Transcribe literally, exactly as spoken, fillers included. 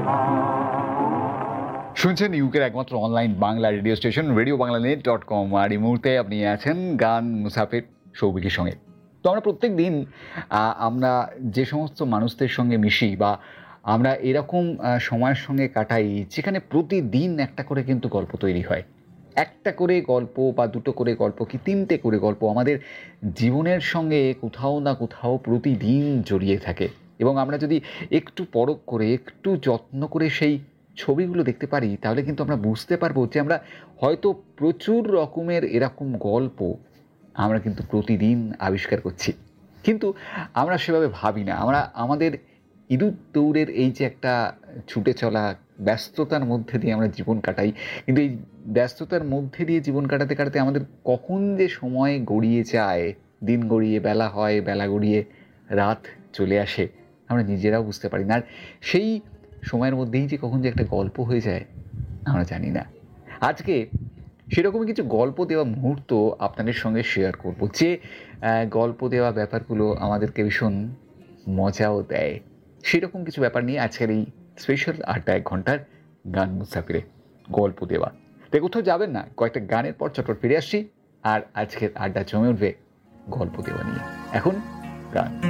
শুনছেন ইউকের একমাত্র online Bangla radio station radio Bangla net dot com. আর এই মুহূর্তে আপনি আছেন গান মুসাফির সৌভিকের সঙ্গে। তো আমরা প্রত্যেক দিন আমরা যে সমস্ত মানুষদের সঙ্গে মিশি বা আমরা এরকম সময়ের সঙ্গে কাটাই যেখানে প্রতিদিন একটা করে কিন্তু গল্প তৈরি হয়। একটা করে গল্প বা দুটো করে গল্প কি তিনটে করে গল্প আমাদের জীবনের সঙ্গে কোথাও না কোথাও প্রতিদিন জড়িয়ে থাকে। এবং আমরা যদি একটু পরখ করে একটু যত্ন করে সেই ছবিগুলো দেখতে পারি তাহলে কিন্তু আমরা বুঝতে পারবো যে আমরা হয়তো প্রচুর রকমের এরকম গল্প আমরা কিন্তু প্রতিদিন আবিষ্কার করছি, কিন্তু আমরা সেভাবে ভাবি না। আমরা আমাদের ইঁদুর দৌড়ের এই যে একটা ছুটে চলা ব্যস্ততার মধ্যে দিয়ে আমরা জীবন কাটাই, কিন্তু এই ব্যস্ততার মধ্যে দিয়ে জীবন কাটাতে কাটাতে আমাদের কখন যে সময় গড়িয়ে যায়, দিন গড়িয়ে বেলা হয়, বেলা গড়িয়ে রাত চলে আসে আমরা নিজেরাও বুঝতে পারি না। আর সেই সময়ের মধ্যেই যে কখন যে একটা গল্প হয়ে যায় আমরা জানি না। আজকে সেরকমই কিছু গল্প দেওয়া মুহূর্ত আপনাদের সঙ্গে শেয়ার করব, যে গল্প দেওয়া ব্যাপারগুলো আমাদেরকে ভীষণ মজাও দেয়। সেরকম কিছু ব্যাপার নিয়ে আজকের এই স্পেশাল আড্ডা এক ঘন্টার গান মুসাফিরে গল্প দেওয়া। তাই কোথাও যাবেন না, কয়েকটা গানের পর চটপট ফিরে আসছি আর আজকের আড্ডা জমে উঠবে গল্প দেওয়া নিয়ে। এখন গান।